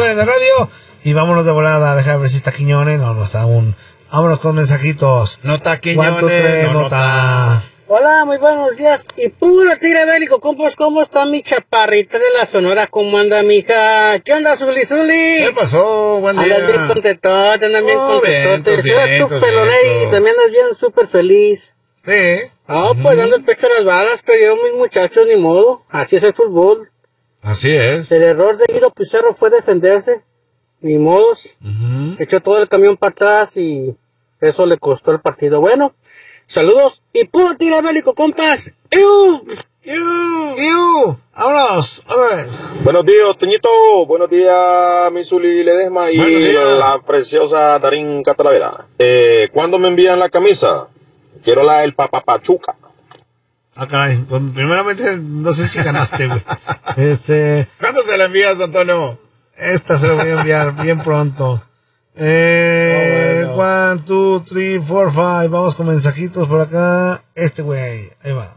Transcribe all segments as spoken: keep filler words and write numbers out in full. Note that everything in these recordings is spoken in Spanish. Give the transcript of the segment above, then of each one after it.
de la radio. Y vámonos de volada a dejar ver si está Quiñones. No, no está aún. Vámonos con mensajitos. No está Quiñones. ¿Cuánto tres? No, no está. Hola, muy buenos días. Y puro tigre bélico, compas, ¿cómo está mi chaparrita de la Sonora? ¿Cómo anda, mija? ¿Qué onda, Zuli Zuli? ¿Qué pasó? Buen día. Andas bien contetote, andas bien Oh, contetote. vientos, Eres tu vientos, pelona y vientos. también andas bien súper feliz. Sí. Ah, pues dando el pecho a las balas, perdieron mis muchachos, ni modo. Así es el fútbol. Así es. El error de Guido Pizarro fue defenderse. Ni modos. Uh-huh. Echó todo el camión para atrás y eso le costó el partido. Bueno, saludos y puro tigre bélico, compas. ¡Iu! ¡Iu! ¡Iu! ¡Vámonos! ¡Otra vez! Buenos días, Toñito. Buenos días, Misuli Ledesma y la preciosa Darín Catalavera. Eh, ¿Cuándo me envían la camisa? Quiero la del Papapachuca. Ah, caray. Pues, primeramente, no sé si ganaste, güey. Este... ¿Cuándo se la envías, Antonio? Esta se la voy a enviar bien pronto. Eh, oh, bueno. One, two, three, four, five. Vamos con mensajitos por acá. Este güey, ahí va.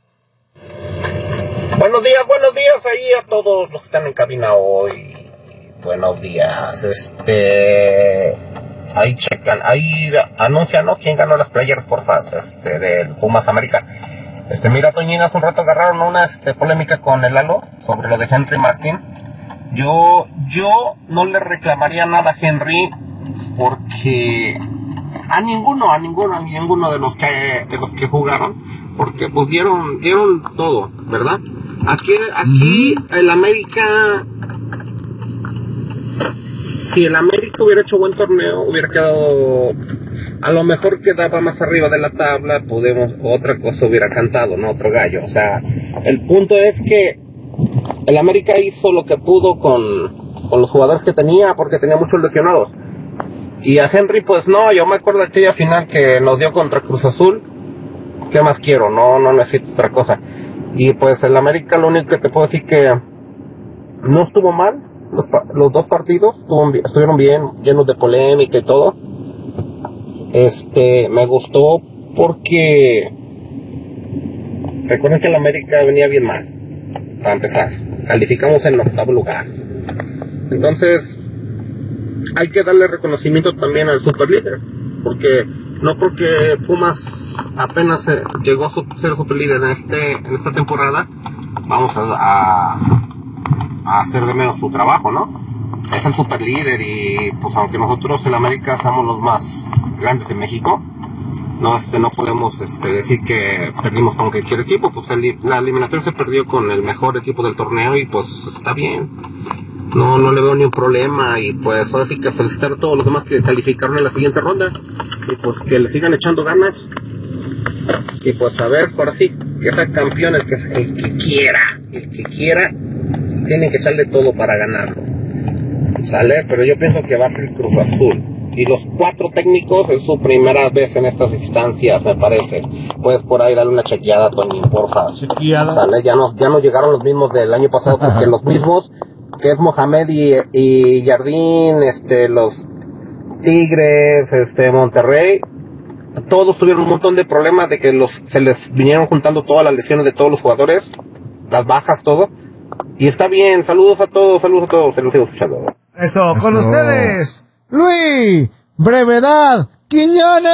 Buenos días, buenos días ahí a todos los que están en cabina hoy. Buenos días, este... Ahí checan, ahí anuncian, ¿no? ¿Quién ganó las playeras, porfa? Este, del Pumas América. Este, mira, Toñín, hace un rato agarraron una este, polémica con el Lalo sobre lo de Henry Martín. Yo, yo no le reclamaría nada a Henry porque a ninguno, a ninguno, a ninguno de los que, de los que jugaron, porque pues dieron, dieron todo, ¿verdad? Aquí, aquí el América, si el América hubiera hecho buen torneo, hubiera quedado, a lo mejor quedaba más arriba de la tabla, podemos, otra cosa hubiera cantado, ¿no? Otro gallo. O sea, el punto es que el América hizo lo que pudo con, con los jugadores que tenía, porque tenía muchos lesionados. Y a Henry, pues no, yo me acuerdo de aquella final que nos dio contra Cruz Azul. ¿Qué más quiero? No, no necesito otra cosa. Y pues el América, lo único que te puedo decir que no estuvo mal. Los, los dos partidos estuvieron bien, llenos de polémica y todo. Este, me gustó porque recuerden que el América venía bien mal. Para empezar, calificamos en octavo lugar. Entonces, hay que darle reconocimiento también al superlíder, porque no porque Pumas apenas eh, llegó a ser superlíder en este en esta temporada, vamos a, a, a hacer de menos su trabajo, ¿no? Es el superlíder y pues aunque nosotros en América somos los más grandes de México, no este no podemos este decir que perdimos con cualquier equipo. Pues el, la eliminatoria se perdió con el mejor equipo del torneo y pues está bien, no no le veo ni un problema. Y pues ahora sí que felicitar a todos los demás que calificaron en la siguiente ronda y pues que le sigan echando ganas y pues a ver, ahora sí que sea campeón el que, el que quiera el que quiera tienen que echarle todo para ganarlo, sale, pero yo pienso que va a ser Cruz Azul. Y los cuatro técnicos es su primera vez en estas instancias, me parece. Puedes por ahí darle una chequeada, Toñín, porfa. Chequeada. ¿Sale? Ya no, ya no llegaron los mismos del año pasado, porque los mismos, que es Mohamed y, y Jardín, este, los Tigres, este, Monterrey, todos tuvieron un montón de problemas de que los, se les vinieron juntando todas las lesiones de todos los jugadores, las bajas, todo. Y está bien, saludos a todos, saludos a todos, se los sigo escuchando. Eso, con Eso. ustedes. Luis, Brevedad, Quiñones.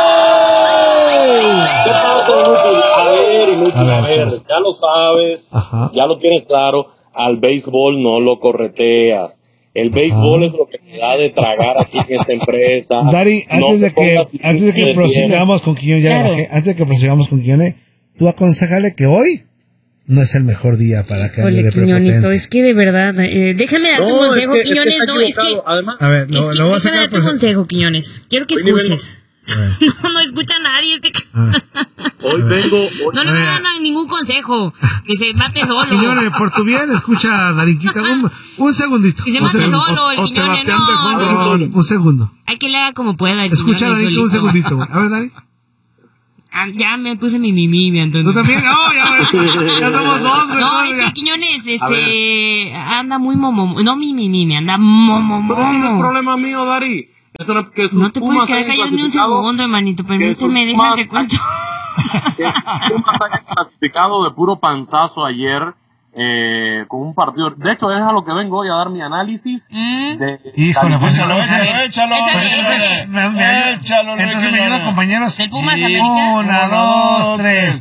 ¿Qué pasa, Luis? A ver, Luis, a ver, a ver pues. Ya lo sabes, Ajá. ya lo tienes claro, al béisbol no lo correteas. El béisbol Ajá. es lo que te da de tragar aquí en esta empresa. Dari, antes no de que, antes de que prosigamos con Quiñones, ya claro. bajé, antes de que prosigamos con Quiñones, tú aconsejale que hoy no es el mejor día para que hable de Quiñonito, es que de verdad, eh, déjame dar no, tu consejo, es que, Quiñones, es que no, es que... Además, a ver, lo, es que, lo voy a déjame dar tu consejo, Quiñones, quiero que escuches. No, no escucha a nadie. Este... Hoy vengo... Hoy... No le voy a dar ningún consejo, que se mate solo. Quiñones, por tu bien, escucha, Darinquita, un, un segundito. Que se mate segundo. solo, el o, Quiñones, o no. Un, un segundo. Hay que le haga como pueda. Escucha, Darinquita, un segundito. A ver, Dari. Ah, ya me puse mi mimi, entonces. ¿Tú también? No, ya, ya somos dos, güey. No, ese Quiñones, este, anda muy momo, no mi mimi, me anda momo, momo. Pero no es problema mío, Dari. Esto no, que no te puedes quedar callado ni un segundo, hermanito, permíteme, déjate cuento. Que Pumas haya clasificado de puro panzazo ayer, eh, con un partido. De hecho, es a lo que vengo hoy a dar mi análisis. Mm. De, Híjole, pues Échalo, échalo, échalo. Échale, échale. Me- me- Échalo, Entonces me ayudan, compañeros. ¿Del Pumas Y América? Una, dos, tres.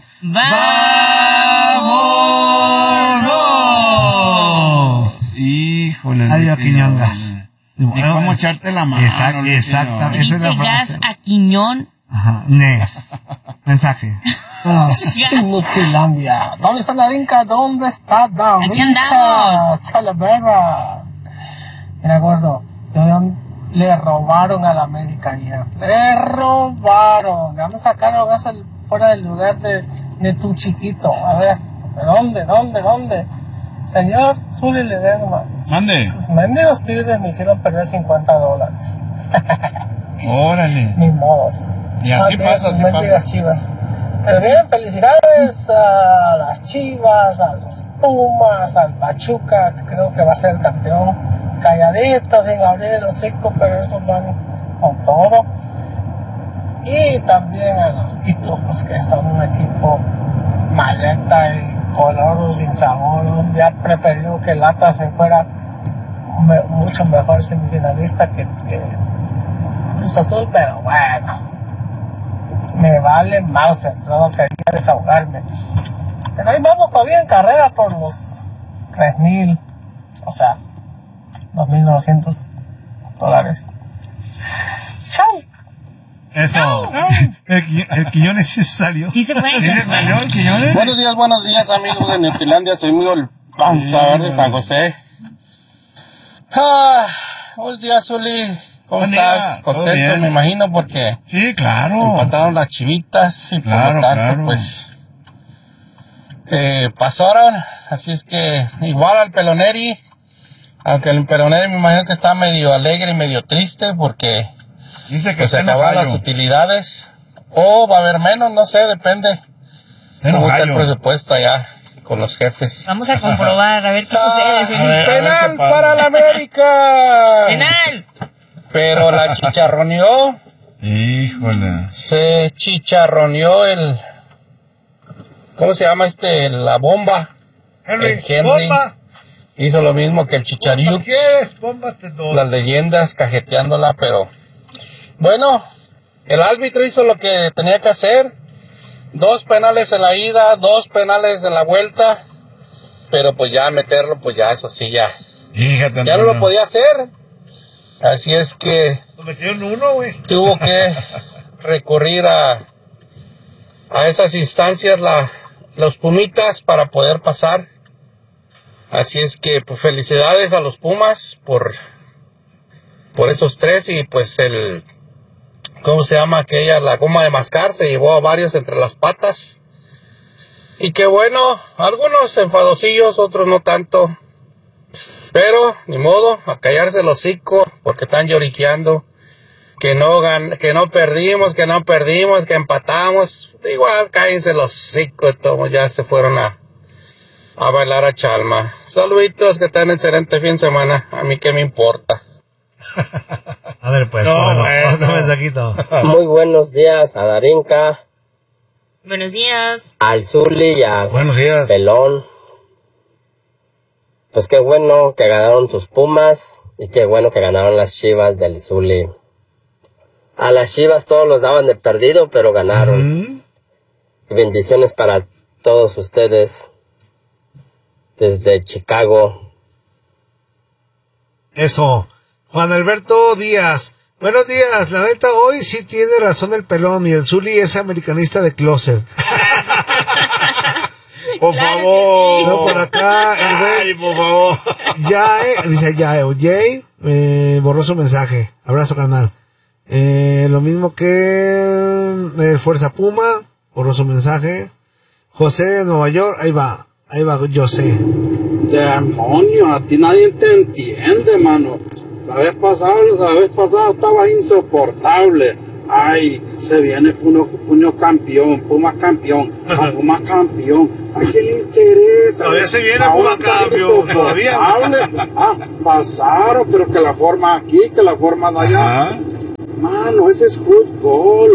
¡Vámonos! Híjole. Adiós, Luis Quiñongas. Ni cómo echarte la mano. Exacto, Luis exacto. Quiñongas. Esa es la ¿Viste gas frase. a Quiñón? Ajá. Nes. Mensaje. Gas. Nutilandia. ¿Dónde está la Darinka? ¿Dónde está Darinka? Aquí andamos. Chalavera. Mira, gordo, yo- le robaron a la América ayer. Le robaron. Ya me sacaron eso fuera del lugar de, de tu chiquito. A ver, ¿de dónde, dónde, dónde? Señor Zuli Ledesma, Mande. sus mendigos tigres me hicieron perder cincuenta dólares. Órale. Ni modos. Y así Más bien pasa, sus así mendigas pasa. chivas. Pero bien, felicidades a las Chivas, a los Pumas, al Pachuca, que creo que va a ser el campeón. Calladito, sin abrir el hocico, pero esos van con todo. Y también a los Pitufos, que son un equipo maleta y color sin sabor. Ya preferido que el Atlas se fuera me- mucho mejor semifinalista que, que Cruz Azul, pero bueno. Me vale Mauser, solo quería desahogarme. Pero ahí vamos todavía en carrera por los tres mil, o sea, dos mil novecientos dólares. ¡Chao! Eso. El, Qui- el Quiñones sí salió. Sí se fue. ¿Sí se salió el Quiñones? Buenos días, buenos días, amigos de Nutilandia. Soy Miguel Panza de San José. Ah, buenos días, Zuli. ¿Cómo Buen estás? día, todo Contento, bien. me imagino, porque Sí, claro. empataron las chivitas y por Claro, lo tanto, claro. pues, eh, pasaron. Así es que, igual al Peloneri, aunque el Peloneri me imagino que está medio alegre y medio triste porque Dice que pues, se está acabaron las enojallo. utilidades. O va a haber menos, no sé, depende. Está ¿Cómo está el enojallo. presupuesto allá con los jefes? Vamos a comprobar, a ver qué sucede. Ah, Zuli. a ver, a ver ¡Penal qué pasa. para la América! ¡Penal! Pero la chicharroneó, Híjole. se chicharroneó el... ¿Cómo se llama este? La bomba. Henry, El Henry. bomba. Hizo lo mismo que el Chichariuk. ¿Quieres? Bómbate dos. Las leyendas cajeteándola, pero... Bueno, el árbitro hizo lo que tenía que hacer. Dos penales en la ida, dos penales en la vuelta. Pero pues ya meterlo, pues ya eso sí, ya. Fíjate, Ya no lo podía hacer. Así es que Lo metieron uno, güey. tuvo que recurrir a, a esas instancias la, los Pumitas para poder pasar. Así es que pues felicidades a los Pumas por, por esos tres y pues el, ¿cómo se llama aquella? La goma de mascar se llevó a varios entre las patas. Y que bueno, algunos enfadosillos, otros no tanto. Pero, ni modo, a callarse el hocico, porque están lloriqueando. Que no gan que no perdimos, que no perdimos, que empatamos. Igual, cállense los hocicos, todos ya se fueron a, a bailar a Chalma. Saluditos, que tengan excelente fin de semana. A mí qué me importa. A ver, pues, No, bueno, bueno. otro mensajito. Muy buenos días a Darinka, Buenos días. al Zuli y al Buenos días. Pelón. Pues qué bueno que ganaron tus Pumas y qué bueno que ganaron las Chivas del Zuli. A las Chivas todos los daban de perdido, pero ganaron. Mm. Y bendiciones para todos ustedes desde Chicago. Eso. Juan Alberto Díaz. Buenos días. La neta, hoy sí tiene razón el Pelón y el Zuli es americanista de closet. Por Claro que favor. sí. No, por acá, el Ay, güey. por favor. Yae, dice Yae, o Jay, eh, borró su mensaje. Abrazo, carnal. Eh, lo mismo que eh, Fuerza Puma, borró su mensaje. José de Nueva York, ahí va, ahí va, yo sé. Demonio, a ti nadie te entiende, mano. La vez pasada, la vez pasada estabas insoportable. Ay, se viene Puno, Puno campeón, Pumas campeón, a Pumas campeón. ¿A quién le interesa? Todavía se viene Ahora Pumas estás campeón, todavía. insoportable. Ah, pasaron, pero que la forma aquí, que la forma de allá. Ajá. Mano, ese es fútbol.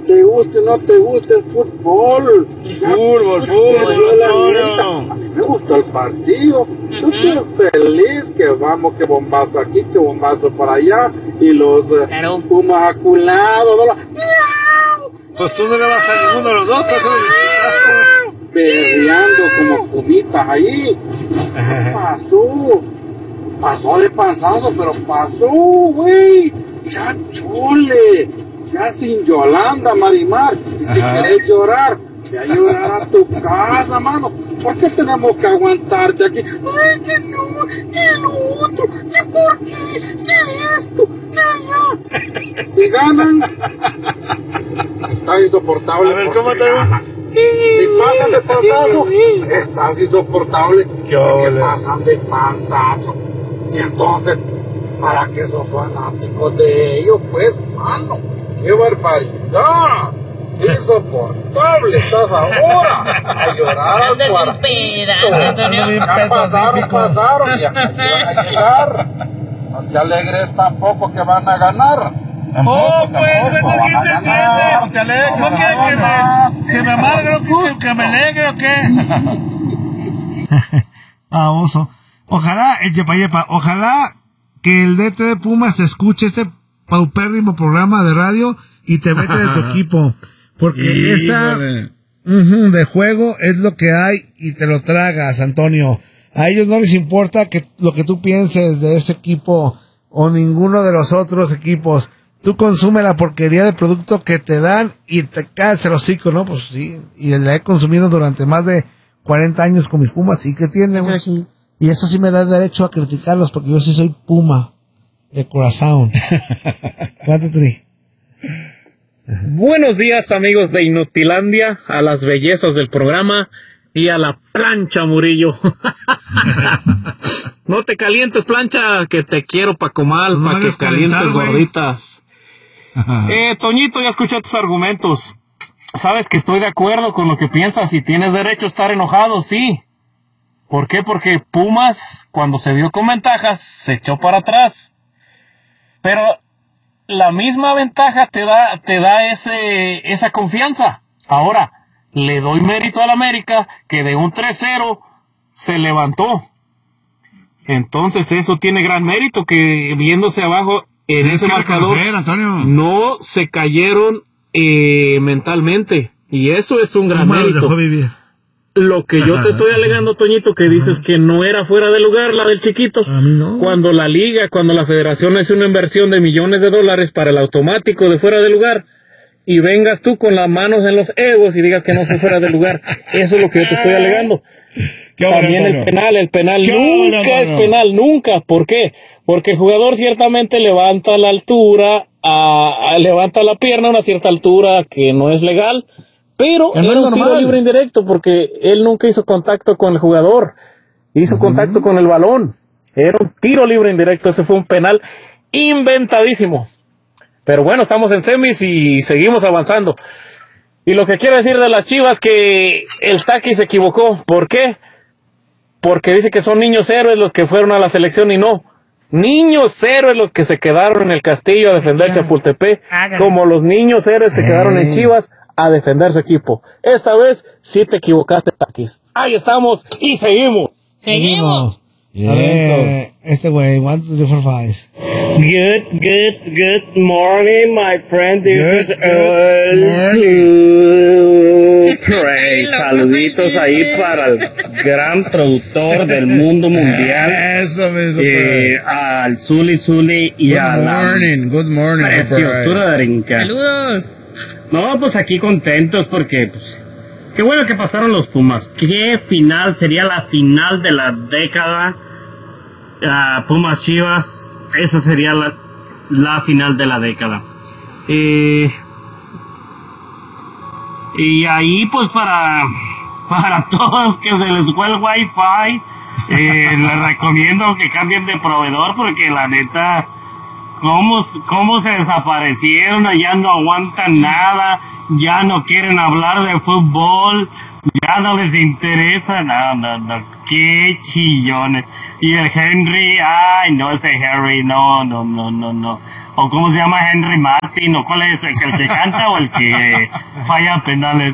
te guste o no te guste el fútbol. El fútbol, fútbol, a mí me gustó el partido. Yo estoy feliz que vamos, que bombazo aquí, que bombazo para allá. Y los uh, Pumas aculados. ¿No? Pues tú no le vas a ninguno de los dos, pero eso lo disfrutaste. Berreando como pumitas ahí. ¿Qué pasó? Pasó de panzazo, pero pasó, güey. Ya chole. Ya sin Yolanda, Marimar. Y si querés llorar, ya llorar a tu casa, mano. ¿Por qué tenemos que aguantarte aquí? Ay, que no, que lo otro, que por qué, que esto, que allá. Si ganan, está insoportable. A ver, ¿cómo te ves? Si pasan de panzazo, estás insoportable. Porque pasan de panzazo. Y entonces, ¿para qué sos fanáticos de ellos? Pues, mano, qué barbaridad. Qué insoportable estás ahora. A llorar al cuartito. Ya pasaron, pasaron. Y aquí van a llegar. No te alegres tampoco que van a ganar. Oh, pues, ¿quién te entiende? No te alegres. ¿Cómo quieres que me, que me amargue o que me alegre o qué? Ah, oso. Ojalá, el yepa yepa, ojalá que el D T de Pumas escuche este paupérrimo programa de radio y te mete de tu equipo. Porque sí, esa uh-huh, de juego es lo que hay y te lo tragas, Antonio. A ellos no les importa que lo que tú pienses de ese equipo o ninguno de los otros equipos. Tú consume la porquería de producto que te dan y te caes el hocico, ¿no? Pues sí, y la he consumido durante más de cuarenta años con mis Pumas. ¿Y qué tiene? Eso sí. Y eso sí me da derecho a criticarlos porque yo sí soy Puma de corazón. Cuéntate. Buenos días, amigos de Inutilandia, a las bellezas del programa y a la plancha, Murillo. No te calientes, plancha, que te quiero pa' comal, no pa' que calientes gorditas. eh, Toñito, ya escuché tus argumentos. Sabes que estoy de acuerdo con lo que piensas y tienes derecho a estar enojado, sí. ¿Por qué? Porque Pumas, cuando se vio con ventajas, se echó para atrás. Pero la misma ventaja te da, te da ese, esa confianza. Ahora, le doy mérito al América, que de un tres cero se levantó. Entonces eso tiene gran mérito, que viéndose abajo en ese marcador, no se cayeron eh, mentalmente. Y eso es un gran Pumas mérito. Dejó vivir. Lo que yo te estoy alegando, Toñito, que dices que no era fuera de lugar la del Chiquito. A mí no. Cuando la liga, cuando la federación hace una inversión de millones de dólares para el automático de fuera de lugar, y vengas tú con las manos en los egos y digas que no fue fuera de lugar, eso es lo que yo te estoy alegando. También el penal, el penal nunca es penal, nunca. ¿Por qué? Porque el jugador ciertamente levanta la altura, a, a, levanta la pierna a una cierta altura que no es legal, pero era un tiro libre indirecto porque él nunca hizo contacto con el jugador, hizo uh-huh. contacto con el balón. Era un tiro libre indirecto, ese fue un penal inventadísimo. Pero bueno, estamos en semis y seguimos avanzando. Y lo que quiero decir de las Chivas, que el Taqui se equivocó. ¿Por qué? Porque dice que son niños héroes los que fueron a la selección y no. Niños héroes los que se quedaron en el Castillo a defender Chapultepec, como los niños héroes se quedaron en Chivas a defender su equipo. Esta vez sí te equivocaste, Taquis. Ahí estamos y seguimos. Seguimos. Yeah. Este güey, one, two, three, four, five. Good, good, good morning, my friend. This Good, is Earl to pray. Saluditos ahí para el gran productor del mundo mundial. Eso mismo. Eh, al Zuli Zuli y Good a la morning, good morning. preciosura de Rinca. Saludos. No, pues aquí contentos porque, pues, qué bueno que pasaron los Pumas. Qué final, sería la final de la década. Uh, Pumas Chivas, esa sería la, la final de la década. Eh, y ahí, pues, para, para todos que se les fue el wifi, eh, les recomiendo que cambien de proveedor porque la neta, cómo, cómo se desaparecieron, ya no aguantan nada, ya no quieren hablar de fútbol, ya no les interesa, no, no, no, qué chillones. Y el Henry, ay, no, ese Henry, no, no, no, no, no. o cómo se llama Henry Martin, o cuál es, el que, el que canta o el que falla penales.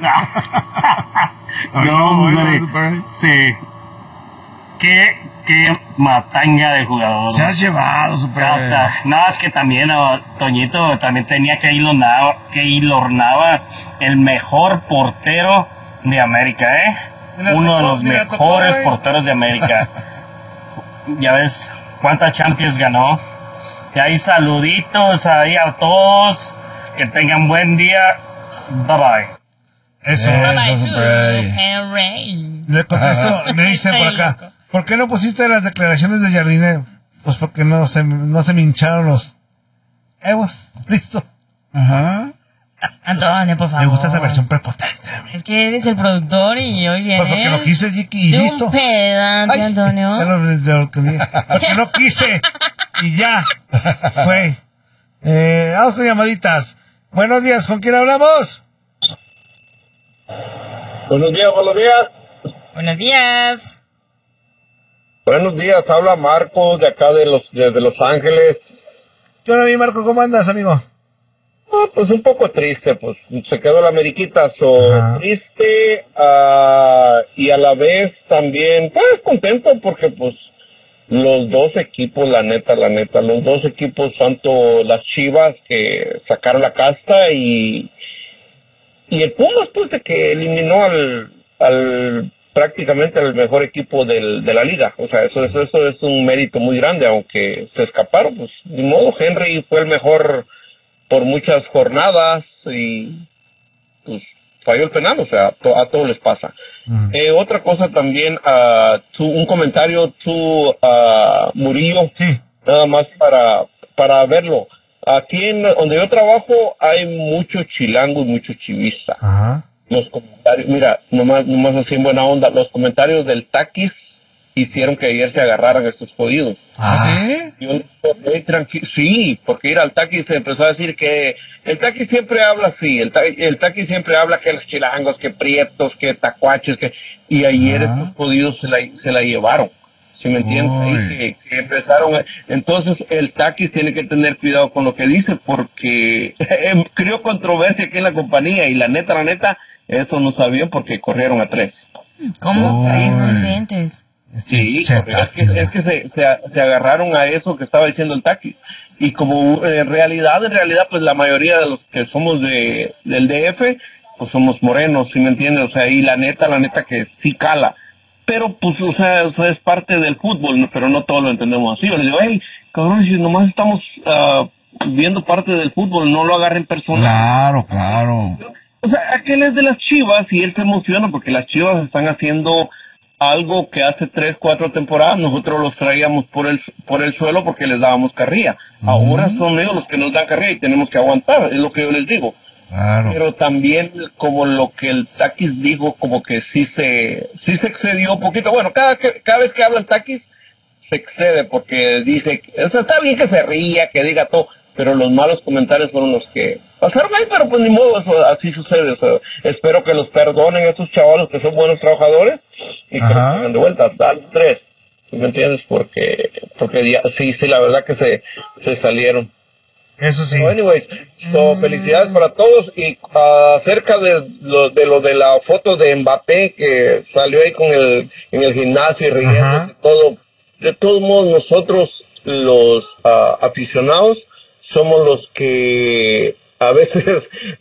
No, hombre, sí. Qué, qué matanga de jugador. Se has llevado, super. Nada, es que también, oh, Toñito, también tenía que Keylor, Keylor Navas, el mejor portero de América, ¿eh? Uno de los mejores porteros de América. Ya ves cuántas Champions ganó. Y ahí saluditos ahí a todos. Que tengan buen día. Bye bye. Eso, eso, super. Le contesto, me dice por acá. ¿Por qué no pusiste las declaraciones de Jardine? Pues porque no se, no se me hincharon los egos. Listo. Ajá. Antonio, por favor. Me gusta esa versión prepotente. Es que eres el productor y hoy viene. Pues porque lo quise, Jiki, y de listo. Un pedante, Ay, Antonio. Ya lo, lo, porque no quise. Y ya. Güey. Eh, vamos con llamaditas. Buenos días, ¿con quién hablamos? Buenos días, buenos días. Buenos días. Buenos días, habla Marcos de acá de los, de, de Los Ángeles. ¿Qué onda, mi Marco? ¿Cómo andas, amigo? Ah, pues un poco triste, pues se quedó la Ameriquita, so Ajá. triste uh, y a la vez también, pues contento porque pues los dos equipos, la neta, la neta, los dos equipos, tanto las Chivas que sacaron la casta y y el Pumas, pues de que eliminó al, al prácticamente el mejor equipo del, de la liga, o sea, eso, eso, eso es un mérito muy grande, aunque se escaparon, pues de modo, Henry fue el mejor por muchas jornadas y pues falló el penal, o sea, to, a todos les pasa. Uh-huh. Eh, otra cosa también, uh, tú, un comentario, tú, uh, Murillo, sí. nada más para, para verlo. Aquí en donde yo trabajo hay mucho chilango y mucho chivista. Uh-huh. Los comentarios, mira, nomás, nomás así en buena onda, los comentarios del Taquis hicieron que ayer se agarraran estos jodidos. ¿Ah, sí? Yo, tranqui- sí, porque ir al Taquis se empezó a decir que el Taquis siempre habla así, el, ta- el Taquis siempre habla que los chilangos, que prietos, que tacuaches, que y ayer ah. estos jodidos se la, se la llevaron, ¿sí me entiendes? Ahí que, que empezaron, a, entonces el Taquis tiene que tener cuidado con lo que dice, porque creó controversia aquí en la compañía y la neta, la neta, eso no sabía porque corrieron a tres. ¿Cómo? Ahí no entiendes. Sí, es que, es que se, se, se agarraron a eso que estaba diciendo el Taquis. Y como en eh, realidad, en realidad, pues la mayoría de los que somos de del D F, pues somos morenos, ¿sí me entiendes? O sea, y la neta, la neta que sí cala. Pero, pues, o sea, eso es parte del fútbol, pero no todos lo entendemos así. Yo les digo, hey, cabrón, si nomás estamos uh, viendo parte del fútbol, no lo agarren personal. Claro, claro. O sea, aquel es de las Chivas y él se emociona porque las Chivas están haciendo algo que hace tres, cuatro temporadas nosotros los traíamos por el por el suelo porque les dábamos carrilla. Uh-huh. Ahora son ellos los que nos dan carrilla y tenemos que aguantar, es lo que yo les digo. Claro. Pero también como lo que el Taquis dijo, como que sí se sí se excedió un poquito. Bueno, cada que, cada vez que habla el Taquis se excede porque dice, o sea, está bien que se ría, que diga todo, pero los malos comentarios fueron los que pasaron ahí, pero pues ni modo, eso así sucede. O sea, espero que los perdonen estos chavalos que son buenos trabajadores y que los tengan de vuelta, dan tres, ¿me entiendes? Porque porque ya, sí, sí, la verdad que se, se salieron. Eso sí. So, anyways, so, mm. felicidades para todos y uh, acerca de lo, de lo de la foto de Mbappé que salió ahí con el en el gimnasio y riendo todo, de todos modos nosotros los uh, aficionados somos los que a veces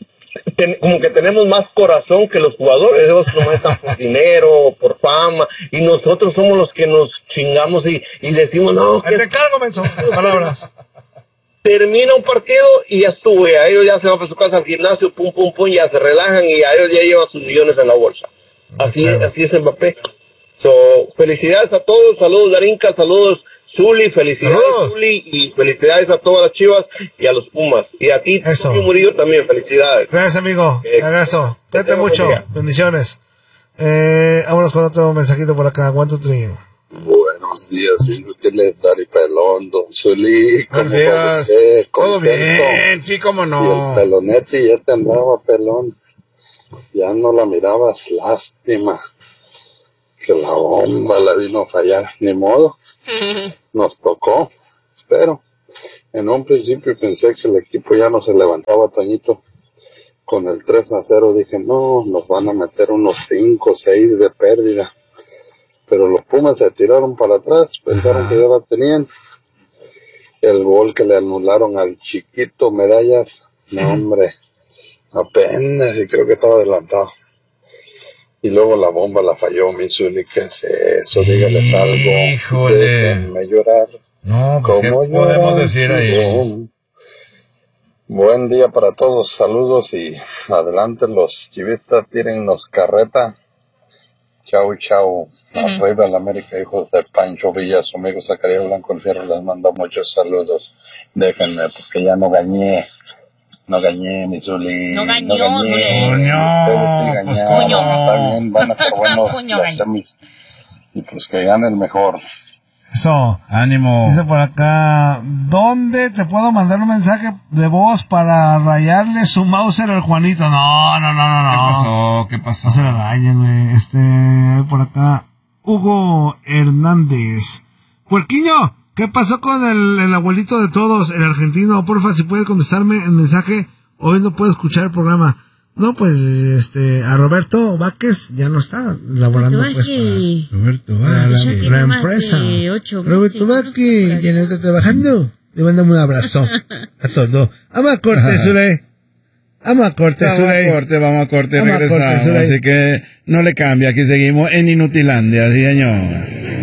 ten, como que tenemos más corazón que los jugadores. Ellos nomás están por dinero, por fama, y nosotros somos los que nos chingamos y, y decimos, no, que te cargo, menso, palabras. Termina un partido y ya estuvo, a ellos ya se van para su casa al gimnasio, pum, pum, pum, ya se relajan y a ellos ya llevan sus millones en la bolsa. Así, okay. así es Mbappé. So, felicidades a todos, saludos Darinka, saludos Zuli, felicidades Saludos. Zuli, y felicidades a todas las Chivas y a los Pumas. Y a ti, Tulio Murillo, también, felicidades. Gracias, amigo. Eh, Abrazo. Cuídate mucho. Bendiciones. Eh, vámonos con otro mensajito por acá. One, two, three. Buenos días, inútiles, Dari Pelón, Don Zuli. Buenos días. Usted, Todo bien, sí, cómo no. Y el Pelonete ya te andaba, pelón. Ya no la mirabas, lástima. Que la bomba la vino a fallar, ni modo. Nos tocó, pero En un principio pensé que el equipo ya no se levantaba, Toñito. Con el tres a cero dije, no, nos van a meter unos cinco o seis de pérdida. Pero los Pumas se tiraron para atrás, pensaron que ya la tenían. El gol que le anularon al chiquito Medallas, no hombre, apenas, y creo que estaba adelantado. Y luego la bomba la falló Missouri, ¿qué es eso? Dígales algo. Híjole. Déjenme llorar. No, pues ¿qué podemos decir ahí? Buen día para todos, saludos y adelante los chivistas, tírennos carreta. Chau, chau. Arriba la América, hijos de Pancho Villa, su amigo Zacarías Blanco el Fierro les manda muchos saludos. Déjenme, porque ya no gañé. No gañé, mi Zuli. No gañó, no Zuli. Coño, pues coño. Está bien, van a estar buenos Coño, las semis. Y pues que gane el mejor. Eso. Ánimo. Dice por acá, ¿dónde te puedo mandar un mensaje de voz para rayarle su Mauser al Juanito? No, no, no, no, no. ¿Qué pasó? ¿Qué pasó? No se la rayen, güey. Este, por acá, Hugo Hernández. Puerquiño, ¿qué pasó con el, el abuelito de todos, el argentino? Porfa, si puede contestarme el mensaje, hoy no puedo escuchar el programa. No, pues, este, a Roberto Vázquez ya no está laborando, pues, para, Roberto para la, Vázquez. la empresa. Roberto Vázquez, ya no está trabajando. Le mandamos un abrazo a todos. Vamos a corte, Zule. Vamos a corte, Vamos Zule. a corte, vamos a corte, Vamos a corte, regresamos. Zule. Así que no le cambie, aquí seguimos en Inutilandia, sí, señor.